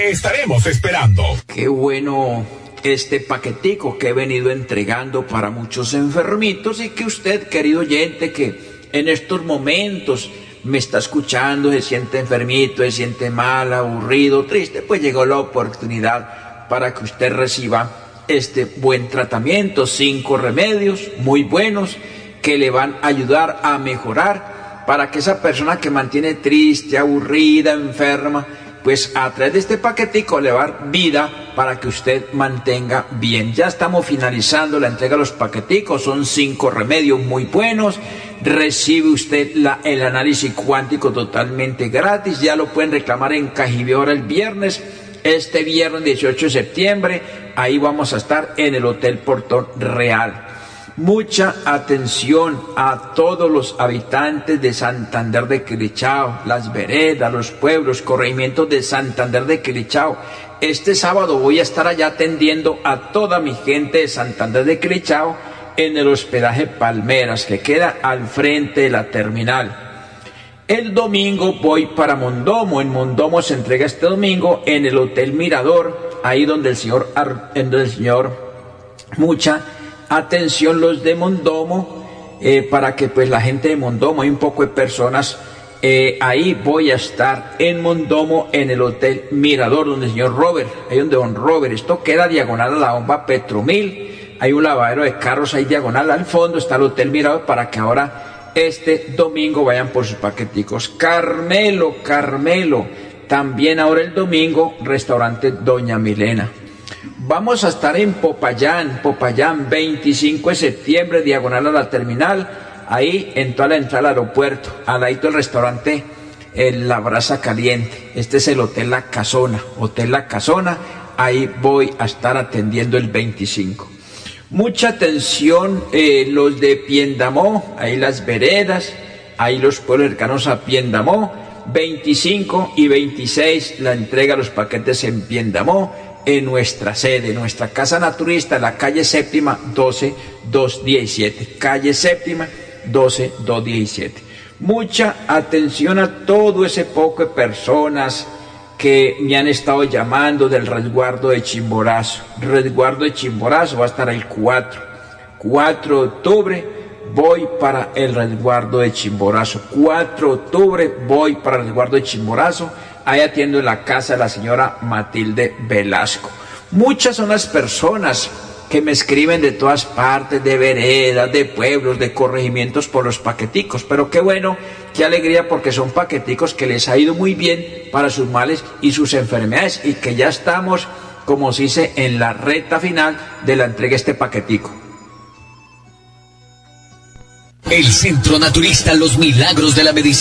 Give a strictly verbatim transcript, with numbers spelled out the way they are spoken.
Estaremos esperando. Qué bueno este paquetico que he venido entregando para muchos enfermitos y que usted, querido oyente, que en estos momentos me está escuchando, se siente enfermito, se siente mal, aburrido, triste, pues llegó la oportunidad para que usted reciba este buen tratamiento, cinco remedios muy buenos que le van a ayudar a mejorar para que esa persona que mantiene triste, aburrida, enferma, pues a través de este paquetico le va a dar vida para que usted mantenga bien. Ya estamos finalizando la entrega de los paqueticos, son cinco remedios muy buenos. Recibe usted la, el análisis cuántico totalmente gratis, ya lo pueden reclamar en Cajibí ahora el viernes. Este viernes dieciocho de septiembre, ahí vamos a estar en el Hotel Portón Real. Mucha atención a todos los habitantes de Santander de Quilichao, las veredas, los pueblos, corregimientos de Santander de Quilichao. Este sábado voy a estar allá atendiendo a toda mi gente de Santander de Quilichao en el hospedaje Palmeras, que queda al frente de la terminal. El domingo voy para Mondomo. En Mondomo se entrega este domingo en el Hotel Mirador, ahí donde el señor, donde el señor Mucha atención los de Mondomo, eh, para que pues la gente de Mondomo, hay un poco de personas, eh, ahí voy a estar en Mondomo en el Hotel Mirador, donde el señor Robert, ahí donde don Robert, esto queda diagonal a la bomba Petromil, hay un lavadero de carros ahí diagonal, al fondo está el Hotel Mirador, para que ahora este domingo vayan por sus paqueticos. Carmelo, Carmelo, también ahora el domingo, restaurante Doña Milena. Vamos a estar en Popayán, Popayán, veinticinco de septiembre, diagonal a la terminal, ahí en toda la entrada al aeropuerto, al ladito del restaurante en La Brasa Caliente. Este es el Hotel La Casona, Hotel La Casona, ahí voy a estar atendiendo el veinticinco. Mucha atención, eh, los de Piendamó, ahí las veredas, ahí los pueblos cercanos a Piendamó, veinticinco y veintiséis la entrega de los paquetes en Piendamó, en nuestra sede, nuestra casa naturista, en la calle séptima, doce doscientos diecisiete, calle séptima, doce doscientos diecisiete. Mucha atención a todo ese poco de personas que me han estado llamando del resguardo de Chimborazo. Resguardo de Chimborazo va a estar el cuatro de octubre, voy para el resguardo de Chimborazo. cuatro de octubre voy para el resguardo de Chimborazo. Ahí atiendo en la casa de la señora Matilde Velasco. Muchas son las personas que me escriben de todas partes, de veredas, de pueblos, de corregimientos por los paqueticos. Pero qué bueno, qué alegría, porque son paqueticos que les ha ido muy bien para sus males y sus enfermedades, y que ya estamos, como se dice, en la recta final de la entrega de este paquetico. El Centro Naturista Los Milagros de la Medicina.